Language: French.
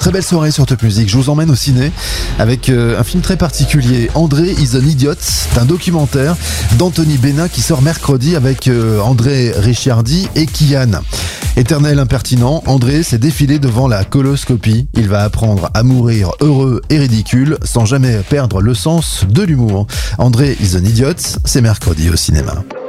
Très belle soirée sur Top Music. Je vous emmène au ciné avec un film très particulier. André is an Idiot. C'est un documentaire d'Anthony Bénin qui sort mercredi avec André Ricciardi et Kian. Éternel impertinent, André s'est défilé devant la coloscopie. Il va apprendre à mourir heureux et ridicule sans jamais perdre le sens de l'humour. André is an Idiot, c'est mercredi au cinéma.